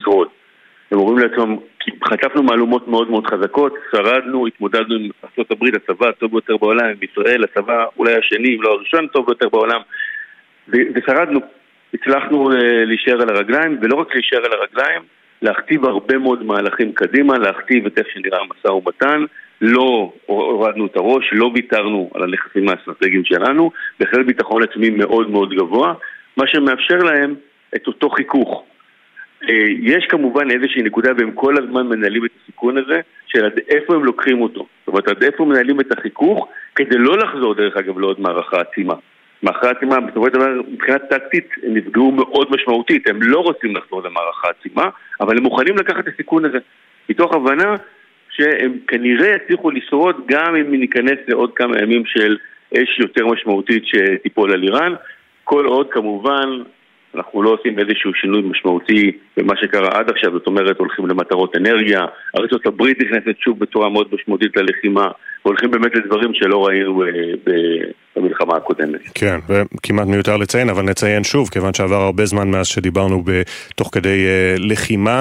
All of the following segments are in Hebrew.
לשרוד. הם אומרים לעצמם, כי חטפנו מעלומות מאוד מאוד חזקות, שרדנו, התמודדנו עם ארצות הברית, הצבא הטוב ביותר בעולם, עם ישראל, הצבא אולי השני, אם לא הראשון טוב ביותר בעולם, ושרדנו, הצלחנו להישאר על הרגליים, ולא רק להישאר על הרגליים, להכתיב הרבה מאוד מהלכים קדימה, להכתיב את איך שנראה המשא ומתן, לא הורדנו את הראש, לא ויתרנו על הנכסים האסטרטגיים שלנו, בכלל ביטחון עצמי מאוד מאוד גבוה, מה שמאפשר להם את אותו חיכוך. יש כמובן איזושהי נקודה, והם כל הזמן מנהלים את הסיכון הזה, של עד איפה הם לוקחים אותו. זאת אומרת, עד איפה מנהלים את החיכוך, כדי לא לחזור דרך אגב לעוד מערכה עצימה. מערכה עצימה, בסופו של דבר, מבחינת טקטית, הם נפגעו מאוד משמעותית, הם לא רוצים לחזור למערכה עצימה, אבל הם מוכנים לקחת את הסיכון הזה, מתוך הבנה שהם כנראה יצליחו לשרוד גם אם ניכנס לעוד כמה ימים של אש יותר משמעותית שתיפול על איראן, כל עוד כמובן אנחנו לא עושים איזשהו שינוי משמעותי במה שקרה עד עכשיו, זאת אומרת הולכים למטרות אנרגיה, ארצות הברית נכנסת שוב בצורה מאוד משמעותית ללחימה, והולכים באמת לדברים שלא ראינו במלחמה הקודמת. כן, וכמעט מיותר לציין, אבל נציין שוב, כיוון שעבר הרבה זמן מאז שדיברנו תוך כדי לחימה,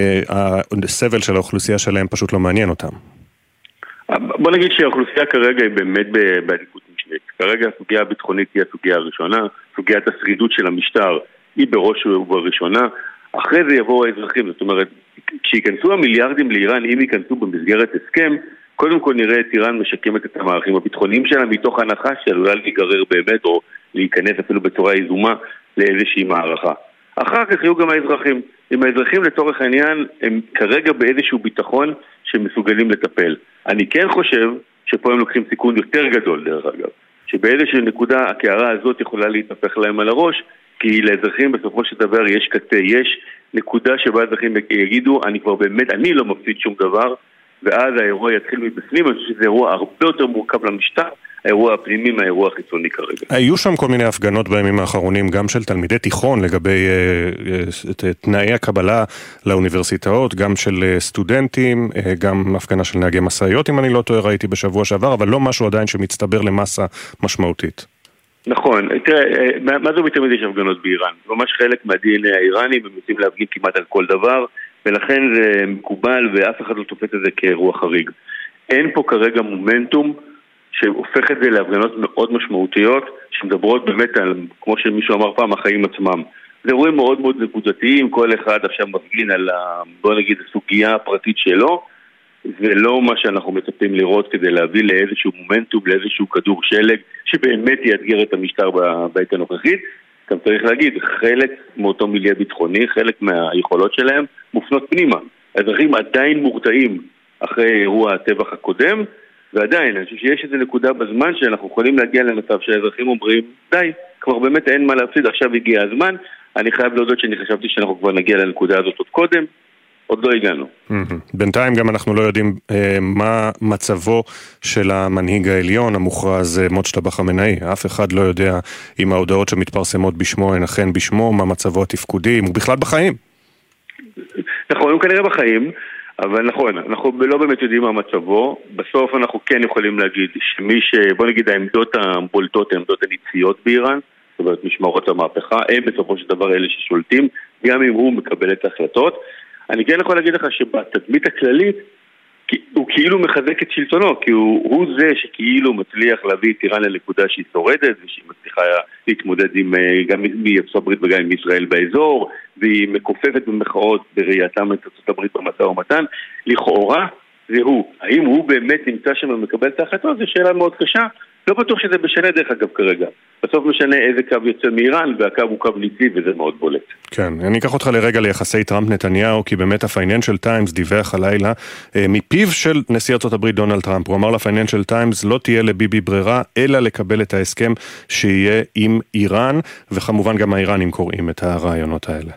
הסבל של האוכלוסייה שלהם פשוט לא מעניין אותם. בוא נגיד שהאוכלוסייה כרגע היא באמת בעדיפות משנית. כרגע הסוגיה הביטחונית היא הסוגיה הראשונה, סוגיית השרידות של המשטר היא בראש ובראשונה, אחרי זה יבואו האזרחים, זאת אומרת, כשיכנסו המיליארדים לאיראן, אם ייכנסו במסגרת הסכם, קודם כל נראה את איראן משקמת את המערכים הביטחוניים שלה מתוך הנחה שעלולה להיגרר באמת או להיכנס אפילו בצורה איזומה לאיזושהי מערכה. אחר כך יהיו גם האזרחים. אם האזרחים לצורך העניין הם כרגע באיזשהו ביטחון שמסוגלים לטפל. אני כן חושב שפה הם לוקחים סיכון יותר גדול דרך אגב. שבאיזושהי נקודה הקערה הזאת יכולה להתהפך להם על הראש, כי לאזרחים בסופו של דבר יש קטע, יש נקודה שבה האזרחים יגידו, אני כבר באמת, אני לא מפסיד שום דבר, ואז האירוע יתחיל מבפנים, אני חושב שזה אירוע הרבה יותר מורכב למשטר, האירוע הפנימי מהאירוע החיצוני כרגע. היו שם כל מיני הפגנות בימים האחרונים, גם של תלמידי תיכון לגבי תנאי הקבלה לאוניברסיטאות, גם של סטודנטים, גם הפגנה של נהגי משאיות, אם אני לא טועה, ראיתי בשבוע שעבר, אבל לא משהו עדיין שמצטבר למסה משמעותית. נכון, תראה, מה זו מתמיד יש הפגנות באיראן? ממש חלק מהדנ"א האיראני, הם יוצאים להפגין כמעט על כל דבר, ולכן זה מקובל ואף אחד לא תופס את זה כאירוע חריג. אין פה כרגע מומנטום שהופך את זה להפגנות מאוד משמעותיות, שמדברות באמת על, כמו שמישהו אמר פעם, החיים עצמם. זה אירועים מאוד מאוד נקודתיים, כל אחד עכשיו מפגין על, בוא נגיד, הסוגיה הפרטית שלו, ולא מה שאנחנו מצפים לראות כדי להביא לאיזשהו מומנטום, לאיזשהו כדור שלג, שבאמת יאתגר את המשטר בעת הנוכחית. גם צריך להגיד, חלק מאותו מיליה ביטחוני, חלק מהיכולות שלהם מופנות פנימה. האזרחים עדיין מורתעים אחרי אירוע הטבח הקודם, ועדיין, אני חושב שיש איזו נקודה בזמן שאנחנו יכולים להגיע למצב שהאזרחים אומרים, די, כבר באמת אין מה להפסיד, עכשיו הגיע הזמן. אני חייב להודות שאני חשבתי שאנחנו כבר נגיע לנקודה הזאת עוד קודם, עוד לא הגענו. בינתיים גם אנחנו לא יודעים מה מצבו של המנהיג העליון, המוכרז מוצ'טבא חמינאי. אף אחד לא יודע אם ההודעות שמתפרסמות בשמו הן אכן בשמו, מה מצבו התפקודי, אם הוא בכלל בחיים. נכון, הוא כנראה בחיים, אבל נכון, אנחנו לא באמת יודעים מה מצבו. בסוף אנחנו כן יכולים להגיד בוא נגיד העמדות הבולטות, העמדות הניציות באיראן, זאת אומרת משמרות המהפכה, הם בסופו של דבר אלה ששולטים, גם אם הוא מקבל את ההחלטות. אני כן יכול להגיד לך שבתדמית הכללית הוא כאילו מחזק את שלטונו, כי הוא זה שכאילו מצליח להביא את איראן לנקודה שהיא שורדת, ושהיא מצליחה להתמודד גם עם ארצות הברית וגם עם ישראל באזור, והיא מקופפת במחאות בראייתם את ארצות הברית במשא ומתן. לכאורה זה הוא. האם הוא באמת נמצא שם ומקבל את ההחלטות? זו שאלה מאוד קשה. לא בטוח שזה משנה דרך אגב כרגע. בסוף משנה איזה קו יוצא מאיראן, והקו הוא קו ניצי, וזה מאוד בולט. כן, אני אקח אותך לרגע ליחסי טראמפ-נתניהו, כי באמת הפייננשל טיימס דיווח הלילה, מפיו של נשיא ארצות הברית דונלד טראמפ, הוא אמר לפייננשל טיימס, לא תהיה לביבי ברירה, אלא לקבל את ההסכם שיהיה עם איראן, וכמובן גם האיראנים קוראים את הרעיונות האלה.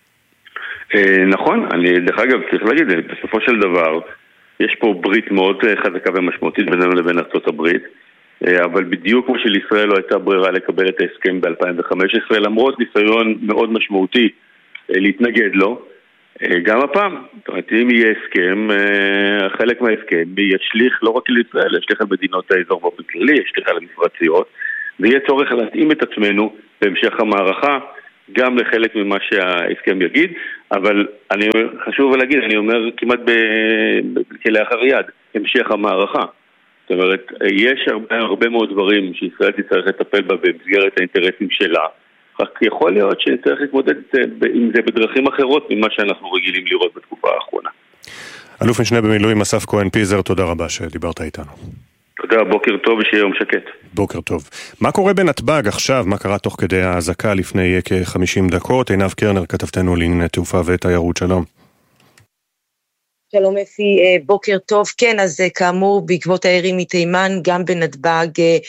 נכון, דרך אגב, צריך להגיד, בסופו של דבר, יש פה ברית מאוד חזקה ומשמעותית בינינו לבין ארצות הברית, אבל בדיוק כמו שלישראל לא הייתה ברירה לקבל את ההסכם ב-2015, למרות ניסיון מאוד משמעותי להתנגד לו, גם הפעם, זאת אומרת, אם יהיה הסכם, חלק מההסכם ישליך לא רק לישראל, ישליך על מדינות האזור באופן כללי, ישליך על המפרציות, ויהיה צורך להתאים את עצמנו בהמשך המערכה גם לחלק ממה שההסכם יגיד, אבל חשוב להגיד, אני אומר כמעט כלאחר יד, המשך המערכה. זאת אומרת, יש הרבה מאוד דברים שישראל תצטרך לטפל בה במסגרת האינטרסים שלה, רק יכול להיות שצריך להתמודד עם זה בדרכים אחרות ממה שאנחנו רגילים לראות בתקופה האחרונה. אלוף משנה במילואים אסף כהן פיזר, תודה רבה שדיברת איתנו. תודה, בוקר טוב ושיהיה יום שקט. בוקר טוב. מה קורה בנתב"ג עכשיו? מה קרה תוך כדי ההזקה לפני כ-50 דקות? עינב קרנר, כתבתנו לענייני תעופה ותיירות, שלום. שלום אפי, בוקר טוב. כן, אז כאמור, בעקבות הירי מתימן, גם בנתב"ג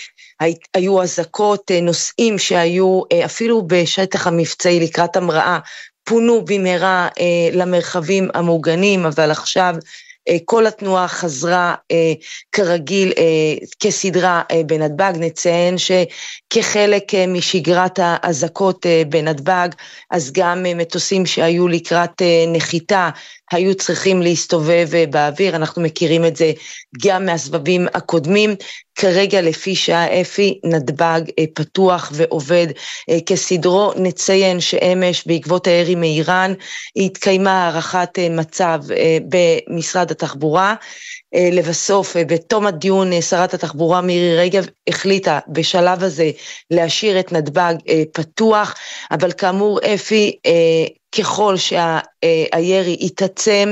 היו הזקות, נוסעים שהיו אפילו בשטח המבצעי לקראת המראה, פונו במהרה למרחבים המוגנים, אבל עכשיו כל התנועה חזרה כרגיל, כסדרה בנתב"ג. נציין שכחלק משגרת ההזקות בנתב"ג, אז גם מטוסים שהיו לקראת נחיתה, היו צריכים להסתובב באוויר. אנחנו מכירים את זה גם מהסבבים הקודמים. כרגע לפי שעה אפי, נתב"ג פתוח ועובד כסדרו. נציין שאמש בעקבות הירי מאיראן התקיימה הערכת מצב במשרד התחבורה. לבסוף, בתום הדיון, שרת התחבורה מירי רגב החליטה בשלב הזה להשאיר את נתב"ג פתוח, אבל כאמור אפי, ככל שהירי יתעצם,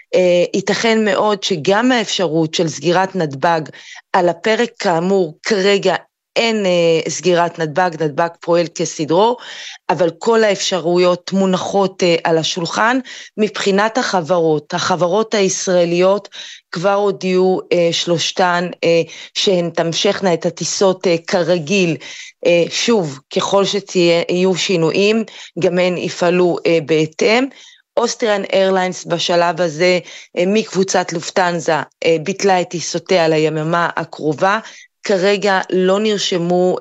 ייתכן מאוד שגם האפשרות של סגירת נתב"ג על הפרק. כאמור, כרגע אין סגירת נתב"ג, נתב"ג פועל כסדרו, אבל כל האפשרויות מונחות על השולחן. מבחינת החברות הישראליות כבר הודיעו שלושתן שהן תמשכנה את הטיסות כרגיל. שוב, ככל שיהיו שינויים, גם הן יפעלו בהתאם. אוסטריאן איירליינס בשלב הזה מקבוצת לופטנזה ביטלה את טיסותיה ליממה הקרובה. כרגע לא נרשמו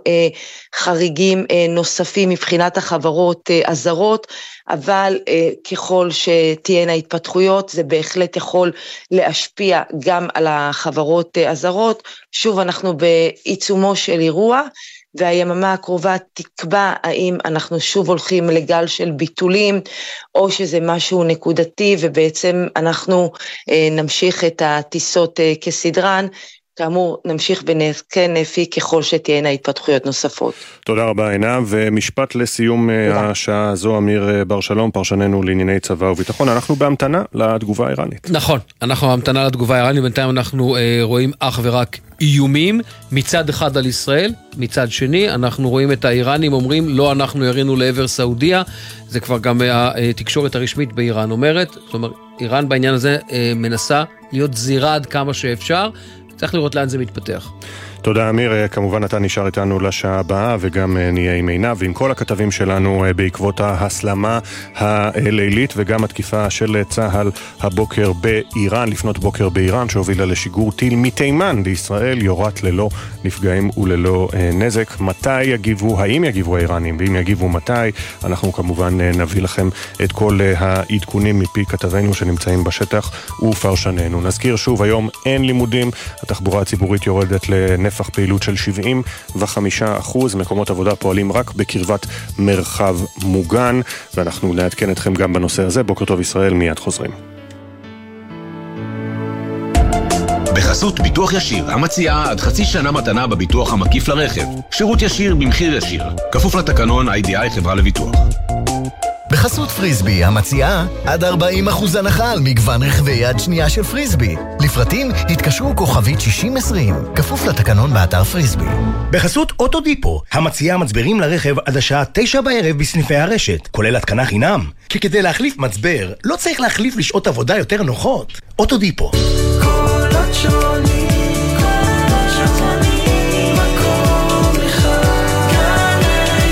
חריגים נוספים מבחינת החברות הזרות, אבל ככל שתהיינה התפתחויות, זה בהחלט יכול להשפיע גם על החברות הזרות. שוב, אנחנו בעיצומו של אירוע, והיממה הקרובה תקבע האם אנחנו שוב הולכים לגל של ביטולים, או שזה משהו נקודתי, ובעצם אנחנו נמשיך את הטיסות כסדרן. כאמור, נמשיך בנעדכן אפי ככל שתהיינה התפתחויות נוספות. תודה רבה עינב, ומשפט לסיום השעה הזו, אמיר בר שלום, פרשננו לענייני צבא וביטחון. אנחנו בהמתנה לתגובה האיראנית. נכון, אנחנו בהמתנה לתגובה האיראנית, בינתיים אנחנו רואים אך ורק איומים, מצד אחד על ישראל, מצד שני אנחנו רואים את האיראנים אומרים לא, אנחנו ירינו לעבר סעודיה. זה כבר גם התקשורת הרשמית באיראן אומרת, זאת אומרת, איראן בעניין הזה מנסה להיות זהירה עד כמה שאפשר. צריך לראות לאן זה מתפתח. תודה אמיר, כמובן אתה נשאר איתנו לשעה הבאה, וגם נהיה עם עינב ועם כל הכתבים שלנו בעקבות ההסלמה הלילית וגם התקיפה של צהל הבוקר באיראן, לפנות בוקר באיראן, שהובילה לשיגור טיל מתימן לישראל, יורת ללא נפגעים וללא נזק. מתי יגיבו, האם יגיבו האיראנים, ואם יגיבו מתי, אנחנו כמובן נביא לכם את כל העדכונים מפי כתבינו שנמצאים בשטח ופרשננו. נזכיר שוב, היום אין לימודים, התחבורה הציבורית יורדת לנפח פעילות של 75%, מקומות עבודה פועלים רק בקרבת מרחב מוגן, ואנחנו נעדכן אתכם גם בנושא הזה. בוקר טוב ישראל, מיד חוזרים. בחסות ביטוח ישיר, המציעה עד חצי שנה מתנה בביטוח המקיף לרכב. שירות ישיר במחיר ישיר. כפוף לתקנון IDI חברה לביטוח. בחסות פריסבי, המציעה עד 40% הנחה על מגוון רכבי יד שנייה של פריסבי. לפרטים התקשרו כוכבית 6020, כפוף לתקנון באתר פריסבי. בחסות אוטודיפו, המציעה מצברים לרכב עד השעה 9 בערב בסניפי הרשת, כולל התקנה חינם. כי כדי להחליף מצבר, לא צריך להחליף לשעות עבודה יותר נוחות. אוטודיפו. קולות שונים, קולות שונים, מקום אחד, גלי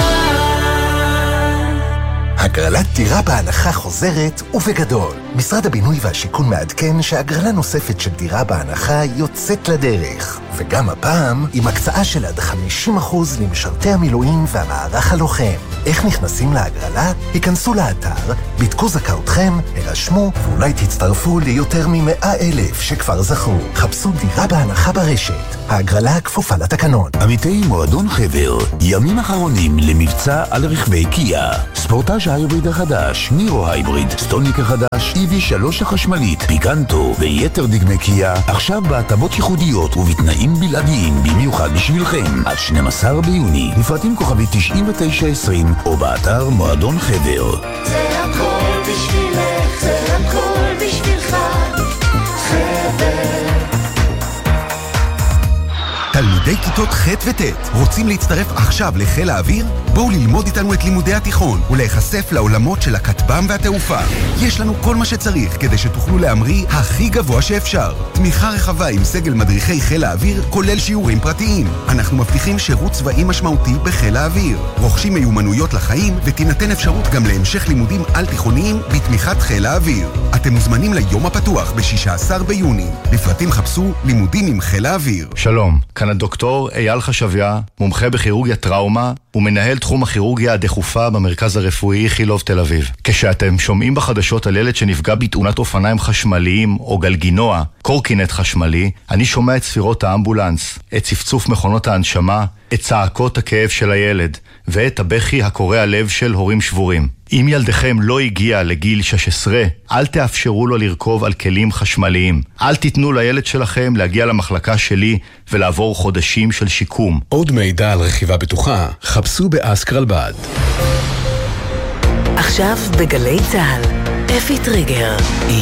צהל. הגרלת דירה בהנחה חוזרת ובגדול. משרד הבינוי והשיכון מעדכן שהגרלה נוספת של דירה בהנחה יוצאת לדרך. וגם הפעם, עם הקצאה של עד 50% למשרתי המילואים והמערך הלוחם. איך נכנסים להגרלה? היכנסו לאתר, בדקו זכאותכם, הרשמו, ואולי תצטרפו ליותר מ100,000 שכבר זכו. חפשו דירה בהנחה ברשת. ההגרלה כפופה לתקנון. עמיתי מועדון חבר, ימים אחרונים למבצע על רכבי קיה. ספורטאז' ההיבריד החדש, נירו הייבריד, סטוניק החדש, EV3 החשמלית, פיקנטו ויתר דגמי קיה, עכשיו בהטבות ייחודיות ובתנאים בלעדיים במיוחד בשבילכם. עד 12 ביוני, לפרטים כוכבי 9920 או באתר מועדון חבר. זה הכל בשבילך, זה הכל בשבילך, חבר. תלמידי כיתות ח' וט' רוצים להצטרף עכשיו לחיל האוויר? בואו ללמוד איתנו את לימודי התיכון ולהיחשף לעולמות של הכטב"ם והתעופה. יש לנו כל מה שצריך כדי שתוכלו להמריא הכי גבוה שאפשר. תמיכה רחבה עם סגל מדריכי חיל האוויר, כולל שיעורים פרטיים. אנחנו מבטיחים שירות צבאי משמעותי בחיל האוויר. רוכשים מיומנויות לחיים ותינתן אפשרות גם להמשך לימודים על תיכוניים בתמיכת חיל האוויר. אתם מוזמנים ליום הפתוח ב-16 ביוני. לפרטים חפשו לימודים עם חיל האוויר. שלום, כאן הדוקטור אייל חשביה, מומחה בכירורגיה טראומה ומנהל תחום הכירורגיה הדחופה במרכז הרפואי איכילוב תל אביב. כשאתם שומעים בחדשות על ילד שנפגע בתאונת אופניים חשמליים או גלגינוע, קורקינט חשמלי, אני שומע את ספירות האמבולנס, את צפצוף מכונות ההנשמה, את צעקות הכאב של הילד ואת הבכי הקורע לב של הורים שבורים. אם ילדכם לא הגיע לגיל 16, אל תאפשרו לו לרכוב על כלים חשמליים. אל תיתנו לילד שלכם להגיע למחלקה שלי ולעבור חודשים של שיקום. עוד מידע על רכיבה בטוחה, חפשו באסקרלבד. עכשיו בגלי צהל, אפי טריגר.